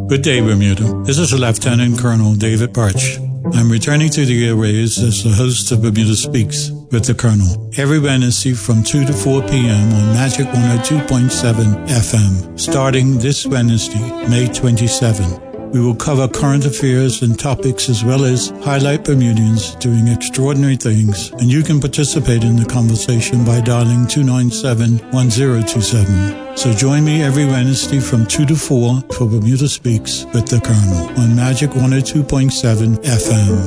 Good day, Bermuda. This is Lieutenant Colonel David Birch. I'm returning to the airwaves as the host of Bermuda Speaks with the Colonel. Every Wednesday from 2 to 4 p.m. on Magic 102.7 FM, starting this Wednesday, May 27. We will cover current affairs and topics as well as highlight Bermudians doing extraordinary things, and you can participate in the conversation by dialing 297-1027. So join me every Wednesday from 2 to 4 for Bermuda Speaks with the Colonel on Magic 102.7 FM.